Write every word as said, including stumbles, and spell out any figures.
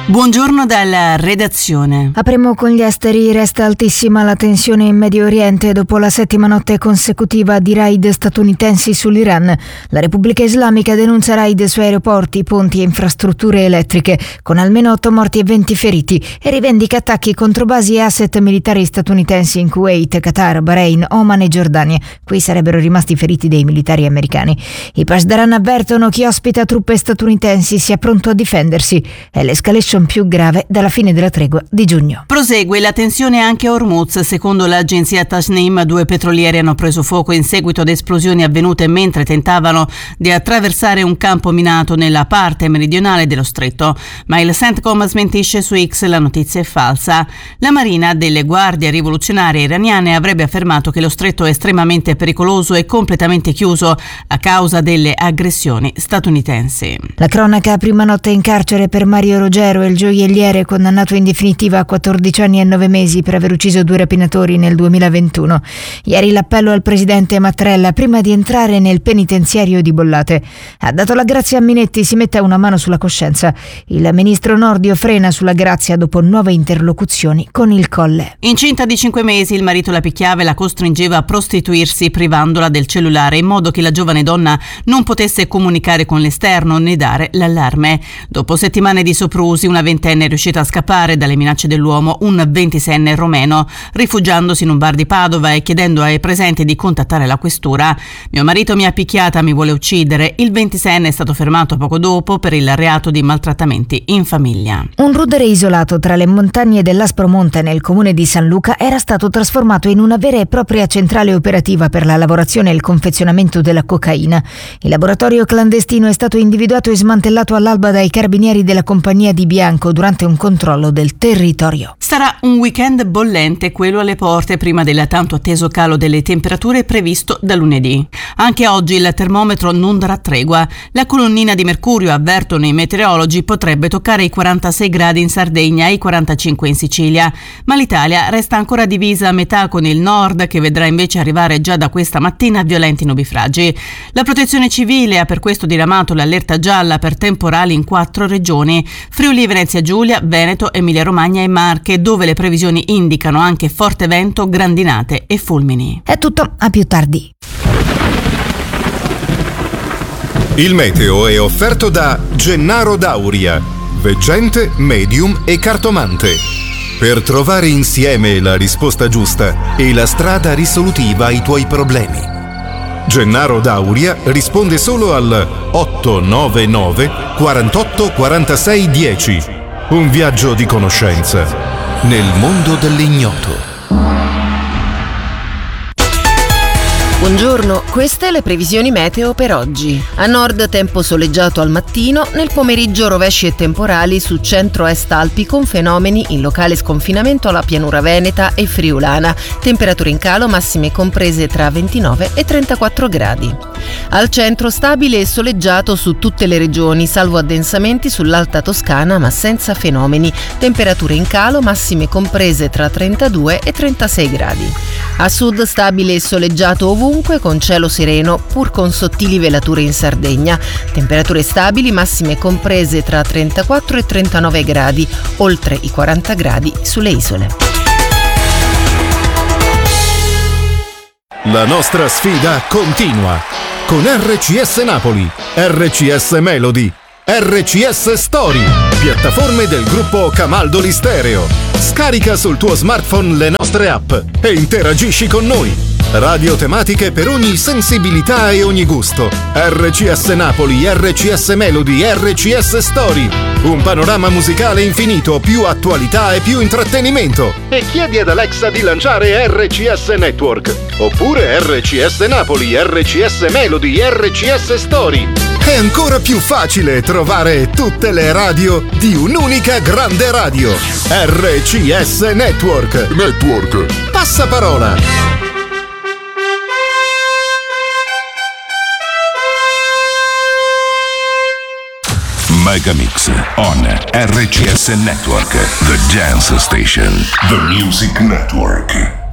Buongiorno dalla redazione. Apriamo con gli esteri. Resta altissima la tensione in Medio Oriente dopo la settima notte consecutiva di raid statunitensi sull'Iran. La Repubblica Islamica denuncia raid su aeroporti, ponti e infrastrutture elettriche, con almeno otto morti e venti feriti, e rivendica attacchi contro basi e asset militari statunitensi in Kuwait, Qatar, Bahrain, Oman e Giordania. Qui sarebbero rimasti feriti dei militari americani. I Pasdaran avvertono chi ospita truppe statunitensi sia pronto a difendersi. È l'escalation più grave dalla fine della tregua di giugno. Prosegue la tensione anche a Hormuz. Secondo l'agenzia Tasnim, due petrolieri hanno preso fuoco in seguito ad esplosioni avvenute mentre tentavano di attraversare un campo minato nella parte meridionale dello stretto, ma il CENTCOM smentisce su X la notizia è falsa. La Marina delle Guardie Rivoluzionarie iraniane avrebbe affermato che lo stretto è estremamente pericoloso e completamente chiuso a causa delle aggressioni statunitensi. La cronaca: prima notte in carcere per Mario Rogero, il gioielliere condannato in definitiva a quattordici anni e nove mesi per aver ucciso due rapinatori nel duemilaventuno. Ieri l'appello al presidente Mattarella prima di entrare nel penitenziario di Bollate. Ha dato la grazia a Minetti, si mette una mano sulla coscienza. Il ministro Nordio frena sulla grazia dopo nuove interlocuzioni con il Colle. Incinta di cinque mesi, il marito la picchiava e la costringeva a prostituirsi privandola del cellulare in modo che la giovane donna non potesse comunicare con l'esterno né dare l'allarme. Dopo settimane di soprusi, una ventenne è riuscita a scappare dalle minacce dell'uomo, un ventisenne romeno, rifugiandosi in un bar di Padova e chiedendo ai presenti di contattare la questura. Mio marito mi ha picchiata, mi vuole uccidere. Il ventisenne è stato fermato poco dopo per il reato di maltrattamenti in famiglia. Un rudere isolato tra le montagne dell'Aspromonte nel comune di San Luca era stato trasformato in una vera e propria centrale operativa per la lavorazione e il confezionamento della cocaina. Il laboratorio clandestino è stato individuato e smantellato all'alba dai carabinieri della compagnia di Bianco durante un controllo del territorio. Sarà un weekend bollente quello alle porte prima del tanto atteso calo delle temperature previsto da lunedì. Anche oggi il termometro non darà tregua. La colonnina di mercurio, avvertono i meteorologi, potrebbe toccare i quarantasei gradi in Sardegna e i quarantacinque in Sicilia, ma l'Italia resta ancora divisa a metà, con il nord che vedrà invece arrivare già da questa mattina violenti nubifragi. La Protezione Civile ha per questo diramato l'allerta gialla per temporali in quattro regioni: Friuli, Venezia Giulia, Veneto, Emilia Romagna e Marche, dove le previsioni indicano anche forte vento, grandinate e fulmini. È tutto, a più tardi. Il meteo è offerto da Gennaro Dauria, veggente, medium e cartomante, per trovare insieme la risposta giusta e la strada risolutiva ai tuoi problemi. Gennaro Dauria risponde solo al otto nove nove quarantotto quarantasei dieci. Un viaggio di conoscenza nel mondo dell'ignoto. Buongiorno, queste le previsioni meteo per oggi. A nord tempo soleggiato al mattino, nel pomeriggio rovesci e temporali su centro-est Alpi con fenomeni in locale sconfinamento alla pianura veneta e friulana. Temperature in calo, massime comprese tra ventinove e trentaquattro gradi. Al centro stabile e soleggiato su tutte le regioni, salvo addensamenti sull'Alta Toscana ma senza fenomeni. Temperature in calo, massime comprese tra trentadue e trentasei gradi. A sud stabile e soleggiato ovunque con cielo sereno, pur con sottili velature in Sardegna. Temperature stabili, massime comprese tra trentaquattro e trentanove gradi, oltre i quaranta gradi sulle isole. La nostra sfida continua con R C S Napoli, R C S Melody, R C S Story, piattaforme del gruppo Camaldoli Stereo. Scarica sul tuo smartphone le nostre app e interagisci con noi. Radio tematiche per ogni sensibilità e ogni gusto. R C S Napoli, R C S Melody, R C S Story. Un panorama musicale infinito, più attualità e più intrattenimento. E chiedi ad Alexa di lanciare R C S Network. Oppure R C S Napoli, R C S Melody, R C S Story. È ancora più facile trovare tutte le radio di un'unica grande radio. R C S Network. Network. Passaparola. Megamix on R C S Network, the dance station, the music network.